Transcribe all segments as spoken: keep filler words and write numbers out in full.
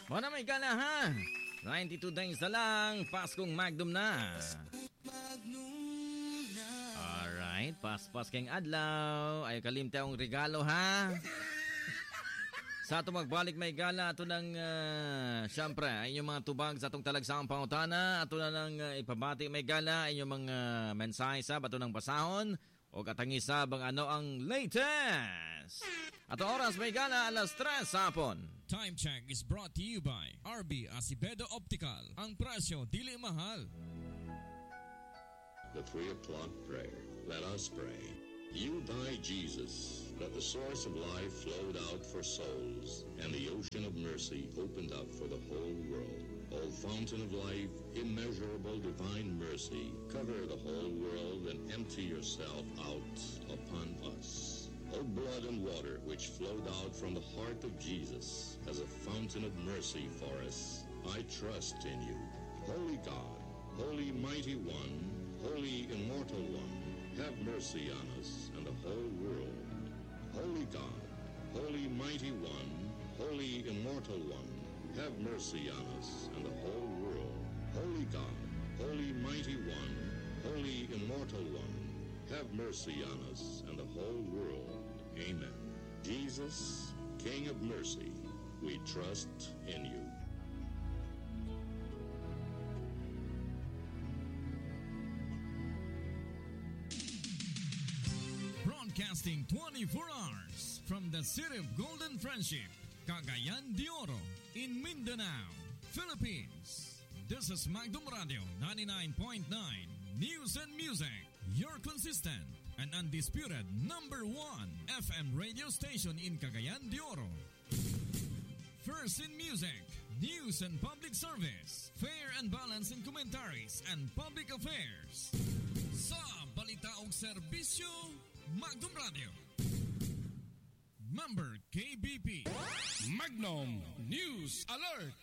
Mana may gala ha? ninety-two days na lang, Paskong Magnum na. Alright, pas-pas keng adlaw. Ay kalimte ang regalo ha. Sa ato magbalik may gala, ato ng uh, syempre, ay yung mga tubag sa atong talagsaang pangutana. Ato na ng uh, ipabati may gala, ay yung mga mensahe sa bato ng basahon. O katangisa bang ano ang latest. Ato oras may gala, alas tres hapon. Time check is brought to you by R B Acevedo Optical. Ang presyo dili mahal. The three o'clock prayer. Let us pray. You died, Jesus, that the source of life flowed out for souls, and the ocean of mercy opened up for the whole world. O fountain of life, immeasurable divine mercy, cover the whole world and empty yourself out upon us. O blood and water which flowed out from the heart of Jesus as a fountain of mercy for us, I trust in you. Holy God, Holy Mighty One, Holy Immortal One, have mercy on us and the whole world. Holy God, Holy Mighty One, Holy Immortal One, have mercy on us and the whole world. Holy God, Holy Mighty One, Holy Immortal One, have mercy on us and the whole world. Amen. Jesus, King of mercy, we trust in you. Broadcasting twenty-four hours from the city of Golden Friendship, Cagayan de Oro, in Mindanao, Philippines. This is Magnum Radio ninety-nine point nine News and Music, your consistent and undisputed number one F M radio station in Cagayan de Oro. First in music, news and public service, fair and balanced in commentaries and public affairs. Sa balita o serbisyo, Magnum Radio. Member K B P. Magnum News Alert.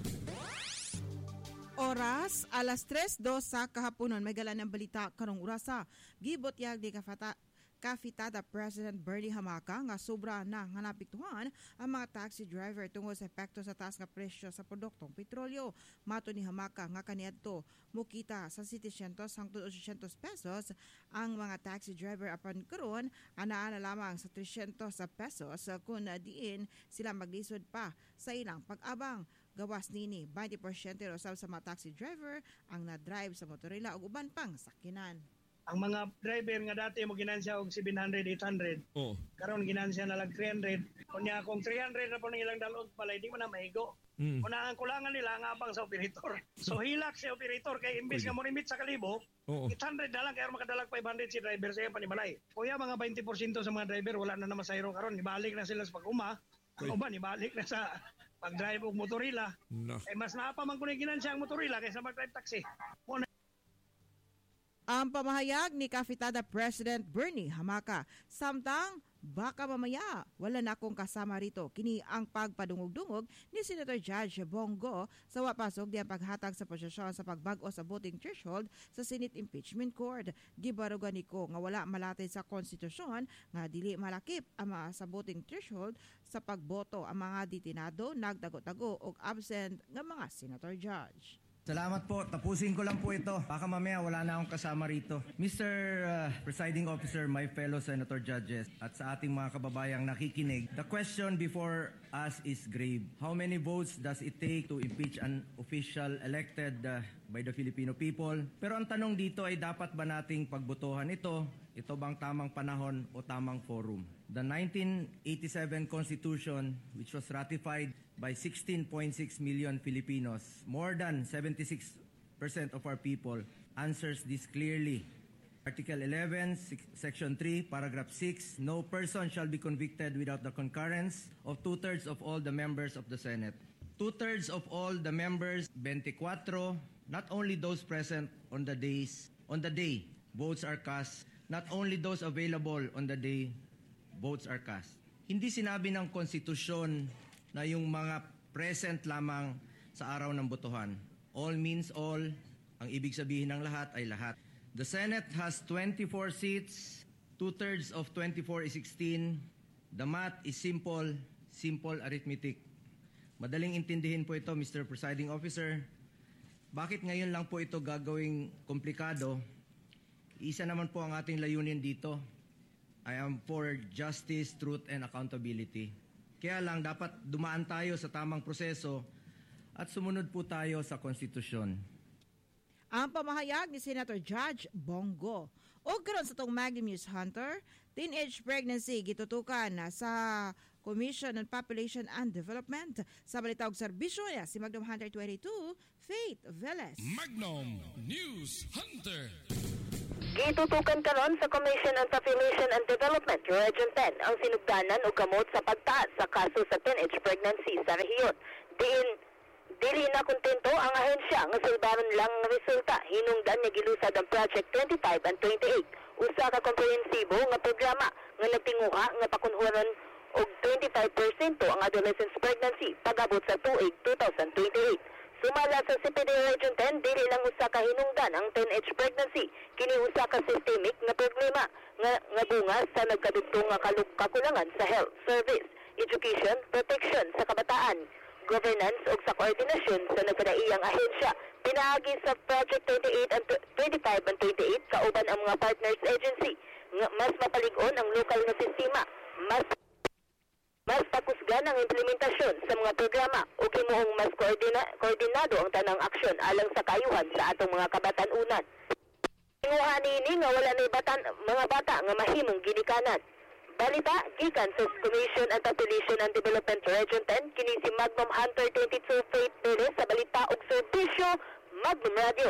Oras, alas tres dos sa kahaponon. May gala ng balita karong urasa. Gibot yag di kafata Kafitada President Bernie Hamaka nga sobra na nga napiktuhan ang mga taxi driver tungod sa epekto sa taas nga presyo sa produktong petrolyo. Mato ni Hamaka nga kaniadto mukita sa seven hundred hangtod eight hundred pesos ang mga taxi driver apan karon anaa na lamang sa three hundred pesos kun diin sila maglisod pa sa ilang pag-abang. Gawas nini twenty percent usab sa mga taxi driver ang na-drive sa motorila ug uban pang sakyanan. Ang mga driver nga dati mo ginansya og seven hundred, eight hundred. Oh. Karon ginansya na lang three hundred. Kunya kung three hundred na po nang ilang dalog pala, di mo na mahigo. Mm. Kuna ang kulangan nila ang abang sa operator. So hilak si operator kay imbis nga mo limit sa kalibo, oh. eight hundred na lang kaya makadalag five hundred si driver sa panibalay. Kuya mga twenty percent sa mga driver wala na naman sayro karon, ibalik na sila sa pag-uma. Ang uban ibalik na sa pag-drive og motorila. No. Eh mas naapa man kuno ginansya ang motorila kaysa mag-drive taxi. Muna ang pamahayag ni Kafitada President Bernie Hamaka. Samtang baka mamaya wala na akong kasama rito. Kini ang pagpadungog-dungog ni Senator Judge Bongo sa wapasog di ang paghatag sa posisyon sa pagbago sa voting threshold sa Senate Impeachment Court. Gibarugan niko nga wala malatay sa konstitusyon nga dili malakip ang mga sa voting threshold sa pagboto ang mga detinado, nagtago-tago o absent nga mga Senator Judge. Salamat po. Tapusin ko lang po ito. Baka mamaya wala na akong kasama rito. Mister Uh, Presiding Officer, my fellow Senator Judges, at sa ating mga kababayang nakikinig, the question before us is grave. How many votes does it take to impeach an official elected uh, by the Filipino people? Pero ang tanong dito ay dapat ba nating pagbotohan ito? Ito bang tamang panahon o tamang forum? The nineteen eighty-seven Constitution, which was ratified by sixteen point six million Filipinos, more than seventy-six percent of our people, answers this clearly. Article eleven, Section three, Paragraph six, no person shall be convicted without the concurrence of two-thirds of all the members of the Senate. Two-thirds of all the members, twenty-four, not only those present on the days, on the day votes are cast, not only those available on the day votes are cast. Hindi sinabi ng konstitusyon na yung mga present lamang sa araw ng botohan. All means all. Ang ibig sabihin ng lahat ay lahat. The Senate has twenty-four seats. Two-thirds of twenty-four is sixteen. The math is simple, simple arithmetic. Madaling intindihin po ito, Mister Presiding Officer. Bakit ngayon lang po ito gagawing komplikado? Isa naman po ang ating layunin dito. I am for justice, truth, and accountability. Kaya lang dapat dumaan tayo sa tamang proseso at sumunod po tayo sa konstitusyon. Ang pamahayag ni Senator Judge Bongo. O karon sa tong Magnum News Hunter, teenage pregnancy gitutukan na sa Commission on Population and Development. Sa balita og serbisyo niya si Magnum Hunter twenty-two, Faith Velez. Magnum News Hunter. Gitutukan karon sa Commission on Population and Development Region ten ang sinugdanan og gamot sa pagtaas sa kaso sa teenage pregnancy sa rehiyon. Diin dili na kontento ang ahensya nga sulbaron lang nga resulta hinungdan nga gilusad ang Project twenty-five and twenty-eight, usa ka komprehensibo nga programa nga nagtinguha nga pakunhuran og twenty-five percent ang adolescent pregnancy pag-abot sa tuig twenty twenty-eight. Sumala sa C P D Region ten, dili lang usa ka hinungdan ang teenage pregnancy, kini usa ka systemic nga problema nga, nga bunga sa nagkadugtong nga kakulangan sa health service, education, protection sa kabataan, governance ug sa koordinasyon sa nagkadaiyang ahensya. Pinaagi sa Project twenty-eight and twenty-five and twenty-eight kauban ang mga partners agency nga mas mapalig-on ang lokal nga sistema, mas mas pakusgan ang implementasyon sa mga programa o himuong mas koordina, koordinado ang tanang aksyon alang sa kayuhan sa atong mga kabatan-unan. Tinguha niini nga wala na batan, mga bata nga mahimong ginikanan. Balita gikan sa Commission on Population and Development Region ten, kini si Magnum Hunter twenty-two Faith Velez sa balita og serbisyo Magnum Radio.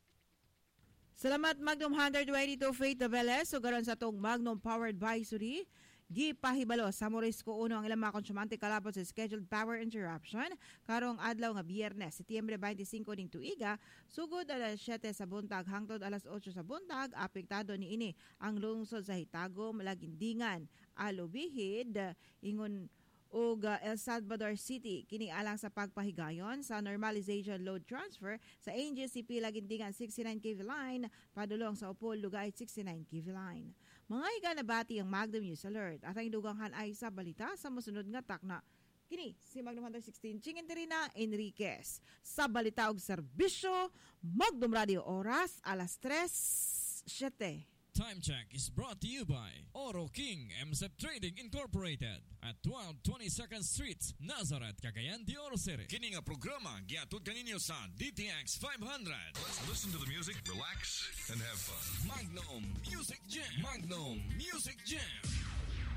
Salamat Magnum Hunter twenty-two Faith Velez. So garon sa tong Magnum Powered by Suri. Gipahibalo sa Morisco uno ang ilang mga konsumante kalapot sa scheduled power interruption karong adlaw nga Biyernes, Setyembre twenty-five ning tuiga, sugod alas siyete sa buntag hangtod alas otso sa buntag. Apektado niini ang lungsod sa Hitago, Malagindingan, Alubihid, ingon ug uh, El Salvador City. Kini alang sa pagpahigayon sa normalization load transfer sa A N G C P Lagindingan sixty-nine K V line padulong sa Upol Lugay sixty-nine K V line. Mga higa na bati ang Magnum News Alert at ang duganghan ay sa balita sa musunod nga takna. Kini si Magnum Hunter sixteen Chingenterina Enriquez sa balita og serbisyo Magnum Radio, oras alas tres siyete. Time check is brought to you by Oro King M S E P Trading Incorporated at twelve twenty-second Street, Nazareth, Cagayan de Oro City. Kini nga programa giatod kaninyo sa D T X five hundred. Let's listen to the music, relax, and have fun. Magnum Music Jam. Magnum Music Jam.